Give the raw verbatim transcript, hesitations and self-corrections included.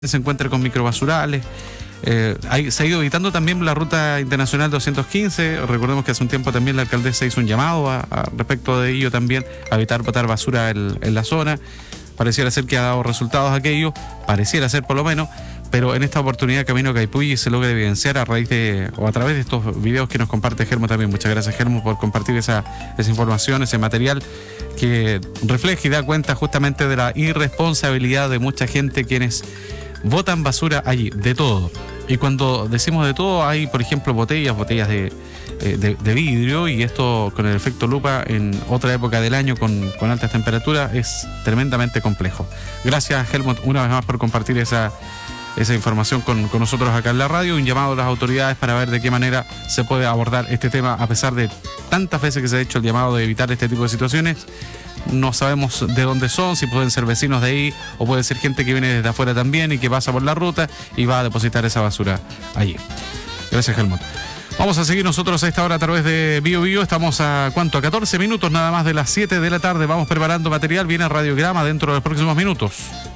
se encuentre con microbasurales. Eh, hay, se ha ido evitando también la ruta internacional doscientos quince. Recordemos que hace un tiempo también la alcaldesa hizo un llamado a, a respecto de ello también, a evitar botar basura en, en la zona. Pareciera ser que ha dado resultados aquello, pareciera ser por lo menos, pero en esta oportunidad Camino Caipulli se logra evidenciar a raíz de, o a través de estos videos que nos comparte Germo también. Muchas gracias, Germo, por compartir esa, esa información, ese material que refleja y da cuenta justamente de la irresponsabilidad de mucha gente quienes botan basura allí, de todo. Y cuando decimos de todo, hay, por ejemplo, botellas, botellas de, de, de vidrio, y esto con el efecto lupa en otra época del año con, con altas temperaturas es tremendamente complejo. Gracias, Helmut, una vez más por compartir esa, esa información con, con nosotros acá en la radio. Un llamado a las autoridades para ver de qué manera se puede abordar este tema, a pesar de tantas veces que se ha hecho el llamado de evitar este tipo de situaciones. No sabemos de dónde son, si pueden ser vecinos de ahí o puede ser gente que viene desde afuera también y que pasa por la ruta y va a depositar esa basura allí. Gracias, Helmut. Vamos a seguir nosotros a esta hora a través de Bio Bio. Estamos a, ¿cuánto? A catorce minutos nada más de las siete de la tarde. Vamos preparando material. Viene Radiograma dentro de los próximos minutos.